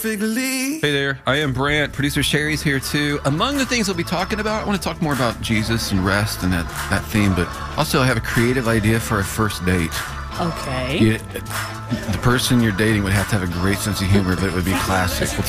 Hey there, I am Brant. Producer Sherry's here too. Among the things we'll be talking about, I want to talk more about Jesus and rest and that theme, but also I have a creative idea for a first date. Okay. The person you're dating would have to have a great sense of humor, but it would be classic.